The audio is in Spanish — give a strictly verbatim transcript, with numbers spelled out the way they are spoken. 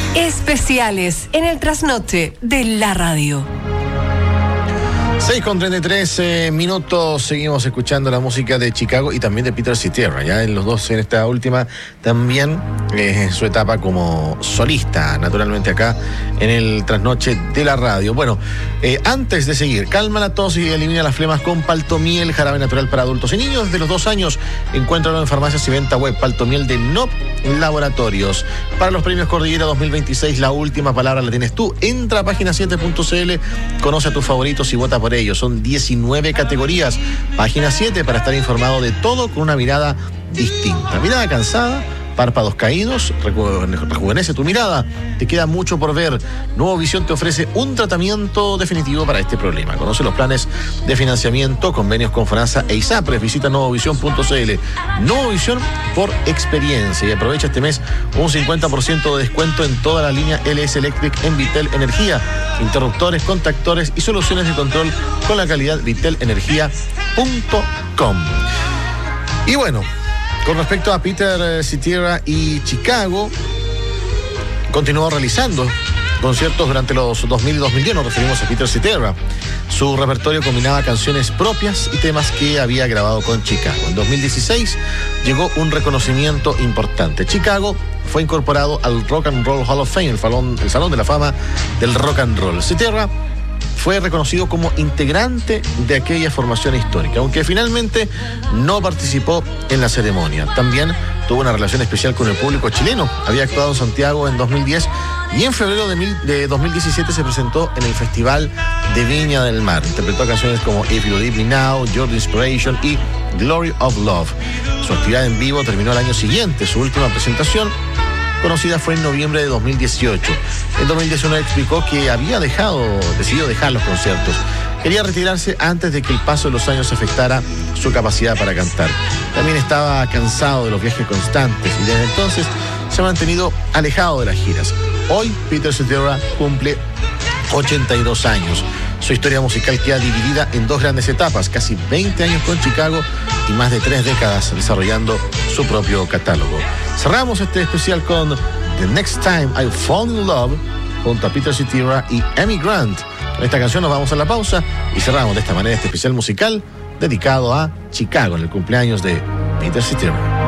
Especiales en el trasnoche de la radio. seis con treinta y tres eh, minutos, seguimos escuchando la música de Chicago y también de Peter Cetera, ya en los dos, en esta última también eh, en su etapa como solista, naturalmente acá en el trasnoche de la radio. Bueno, eh, antes de seguir, calma la tos y elimina las flemas con Paltomiel, jarabe natural para adultos y niños desde los dos años. Encuéntralo en farmacias y venta web. Paltomiel de N O P Laboratorios. Para los premios Cordillera dos mil veintiséis, la última palabra la tienes tú. Entra a página siete punto c l, conoce a tus favoritos y vota por ellos. Son diecinueve categorías. Página siete para estar informado de todo con una mirada distinta. Mirada cansada, párpados caídos, rejuvenece tu mirada. Te queda mucho por ver. Nuevo Visión te ofrece un tratamiento definitivo para este problema. Conoce los planes de financiamiento, convenios con FONASA e ISAPRES. Visita nuevo visión punto c l. Nuevo Visión por experiencia. Y aprovecha este mes un cincuenta por ciento de descuento en toda la línea L S Electric en Vitel Energía. Interruptores, contactores y soluciones de control con la calidad vitel energía punto com. Y bueno, con respecto a Peter Cetera y Chicago, continuó realizando conciertos durante los dos mil y dos mil diez. Nos referimos a Peter Cetera. Su repertorio combinaba canciones propias y temas que había grabado con Chicago. En dos mil dieciséis llegó un reconocimiento importante. Chicago fue incorporado al Rock and Roll Hall of Fame, el, falón, el Salón de la Fama del Rock and Roll. Cetera fue reconocido como integrante de aquella formación histórica, aunque finalmente no participó en la ceremonia. También tuvo una relación especial con el público chileno. Había actuado en Santiago en dos mil diez y en febrero de, mil, de dos mil diecisiete se presentó en el Festival de Viña del Mar. Interpretó canciones como If You Leave Me Now, Your Inspiration y Glory of Love. Su actividad en vivo terminó el año siguiente. Su última presentación conocida fue en noviembre de dos mil dieciocho. En dos mil diecinueve explicó que había dejado, decidido dejar los conciertos. Quería retirarse antes de que el paso de los años afectara su capacidad para cantar. También estaba cansado de los viajes constantes y desde entonces se ha mantenido alejado de las giras. Hoy Peter Cetera cumple ochenta y dos años. Su historia musical queda dividida en dos grandes etapas, casi veinte años con Chicago y más de tres décadas desarrollando su propio catálogo. Cerramos este especial con The Next Time I Fall in Love junto a Peter Cetera y Amy Grant. Con esta canción nos vamos a la pausa y cerramos de esta manera este especial musical dedicado a Chicago en el cumpleaños de Peter Cetera.